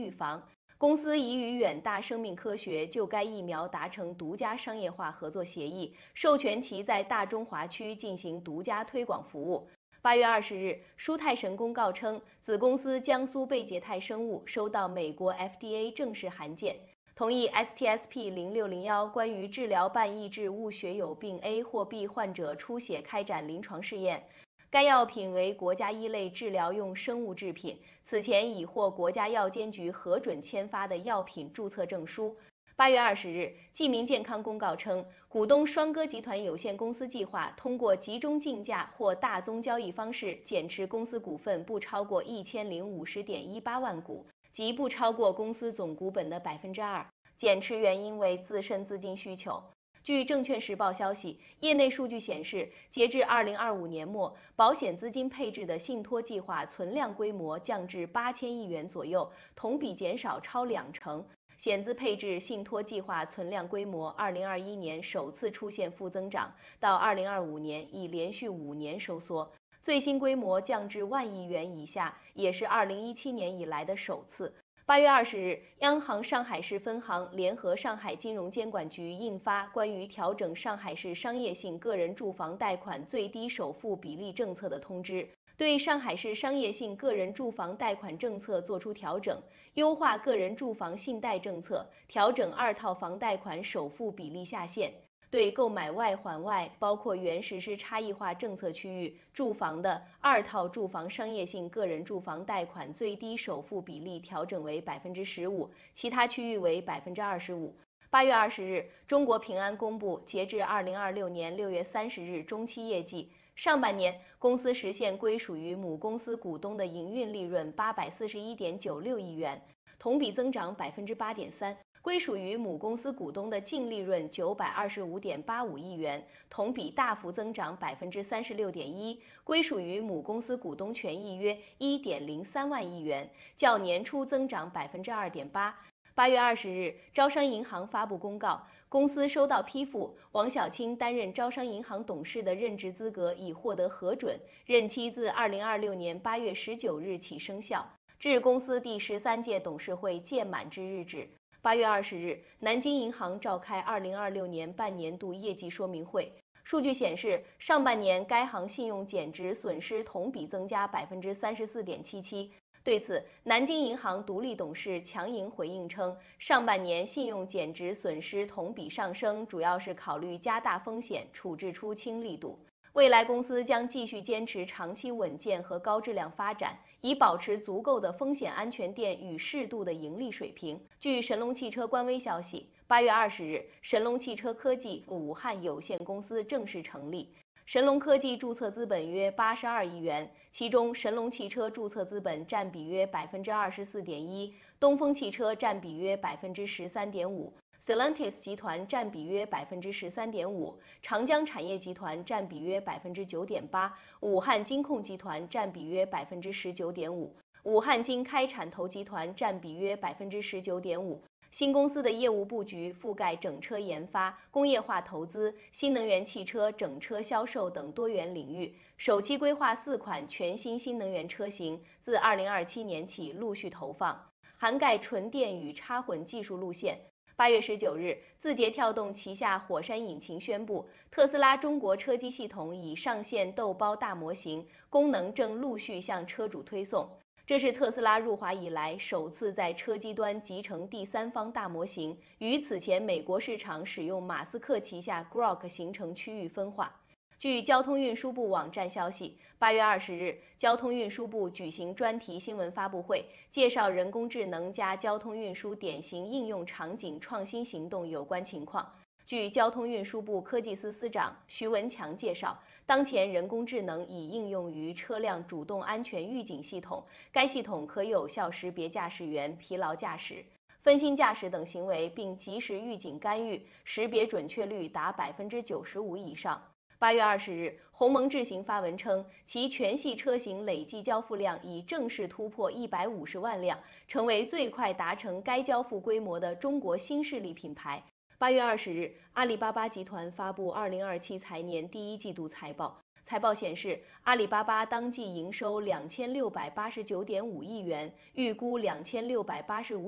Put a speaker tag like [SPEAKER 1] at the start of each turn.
[SPEAKER 1] 预防。公司已与远大生命科学就该疫苗达成独家商业化合作协议，授权其在大中华区进行独家推广服务。8月20日，舒泰神公告称，子公司江苏贝捷泰生物收到美国 FDA 正式函件，同意 STSP0601 关于治疗半抑制物血友病 A 或 B 患者出血开展临床试验。该药品为国家一类治疗用生物制品，此前已获国家药监局核准签发的药品注册证书。8月20日，济民健康公告称，股东双歌集团有限公司计划通过集中竞价或大宗交易方式减持公司股份不超过1050.18万股，即不超过公司总股本的2%。减持原因为自身资金需求。据证券时报消息，业内数据显示，截至2025年末，保险资金配置的信托计划存量规模降至8000亿元左右，同比减少超20%。险资配置信托计划存量规模2021年首次出现负增长，到2025年已连续5年收缩，最新规模降至1万亿元以下，也是2017年以来的首次。8月20日，央行上海市分行联合上海金融监管局印发关于调整上海市商业性个人住房贷款最低首付比例政策的通知，对上海市商业性个人住房贷款政策作出调整，优化个人住房信贷政策，调整2套房贷款首付比例下限。对购买外环外包括原实施差异化政策区域住房的2套住房商业性个人住房贷款最低首付比例调整为15%，其他区域为25%。8月20日，中国平安公布截至2026年6月30日中期业绩，上半年公司实现归属于母公司股东的营运利润841.96亿元，同比增长8.3%。归属于母公司股东的净利润925.85亿元，同比大幅增长36.1%，归属于母公司股东权益约1.03万亿元，较年初增长2.8%。8月20日，招商银行发布公告，公司收到批复，王晓清担任招商银行董事的任职资格已获得核准，任期自2026年8月19日起生效，至公司第13届董事会届满之日止。8月20日，南京银行召开2026年半年度业绩说明会。数据显示，上半年该行信用减值损失同比增加34.77%。对此，南京银行独立董事强莹回应称，上半年信用减值损失同比上升，主要是考虑加大风险，处置出清力度。未来公司将继续坚持长期稳健和高质量发展，以保持足够的风险安全垫与适度的盈利水平。据神龙汽车官微消息，8月20日，神龙汽车科技武汉有限公司正式成立。神龙科技注册资本约82亿元，其中神龙汽车注册资本占比约24.1%，东风汽车占比约13.5%。Stellantis 集团占比约13.5%，长江产业集团占比约9.8%，武汉金控集团占比约19.5%，武汉金开产投集团占比约19.5%。新公司的业务布局覆盖整车研发、工业化投资、新能源汽车整车销售等多元领域，首期规划4款全新新能源车型，自2027年起陆续投放，涵盖纯电与插混技术路线。8月19日，字节跳动旗下火山引擎宣布，特斯拉中国车机系统已上线豆包大模型，功能正陆续向车主推送。这是特斯拉入华以来首次在车机端集成第三方大模型，与此前美国市场使用马斯克旗下 Grok 形成区域分化。据交通运输部网站消息，8月20日，交通运输部举行专题新闻发布会，介绍人工智能加交通运输典型应用场景创新行动有关情况。据交通运输部科技司司长徐文强介绍，当前人工智能已应用于车辆主动安全预警系统，该系统可有效识别驾驶员疲劳驾驶、分心驾驶等行为，并及时预警干预，识别准确率达95%以上。8月20日，鸿蒙智行发文称，其全系车型累计交付量已正式突破150万辆，成为最快达成该交付规模的中国新势力品牌。8月20日，阿里巴巴集团发布2027财年第一季度财报。 财报显示，阿里巴巴当季营收2689.5亿元，预估2685